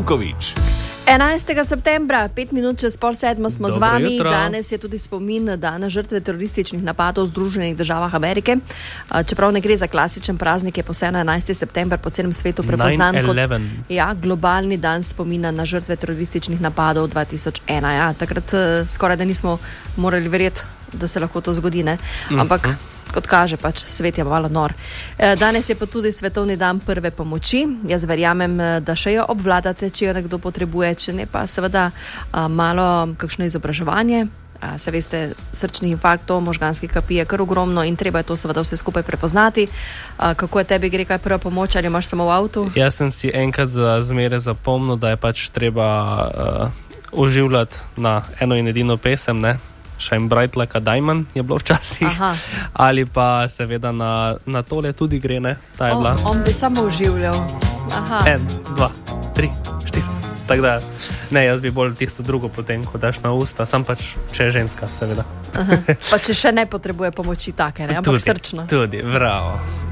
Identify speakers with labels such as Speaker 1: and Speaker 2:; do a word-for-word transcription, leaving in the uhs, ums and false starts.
Speaker 1: Živkovič.
Speaker 2: enajstega septembra, pet minut čez pol sedmo smo
Speaker 3: Dobro
Speaker 2: z vami.
Speaker 3: jutro.
Speaker 2: Danes je tudi spomin na dan žrtve terorističnih napadov v Združenih državah Amerike. A, Čeprav ne gre za klasičen praznik, je vseeno enajsti september po celem svetu prepoznan kot
Speaker 3: nine eleven.
Speaker 2: ja, globalni dan spomina na žrtve terorističnih napadov dva tisoč ena. Ja, takrat uh, skoraj da nismo morali verjeti, da se lahko to zgodi, ne? Ampak kot kaže, pač svet je malo nor. E, Danes je pa tudi svetovni dan prve pomoči. Jaz verjamem, da še jo obvladate, če jo nekdo potrebuje, če ne pa seveda a, malo kakšno izobraževanje. A, se veste, srčnih infarktov, možganskih kapi je kar ogromno in treba je to seveda vse skupaj prepoznati. A, kako je tebi gre kaj prva pomoč, ali imaš samo v avtu?
Speaker 3: Jaz sem si enkrat za zmeraj zapomnil, da je pač treba uh, oživljati na eno in edino pesem, ne? Shine Bright Like a Diamond je bilo včasih.
Speaker 2: Aha.
Speaker 3: Ali pa seveda na, na tole tudi gre, ne? Ta je bila.
Speaker 2: On, on bi samo oživljal. Aha.
Speaker 3: En, dva, tri, štiri. Tako da, ne, jaz bi bolj tisto drugo potem, ko daš na usta, sam pač, če je ženska, seveda.
Speaker 2: Aha. Pa če še ne potrebuje pomoči take, ne? Ampak
Speaker 3: Tudi,
Speaker 2: srčno.
Speaker 3: tudi, bravo.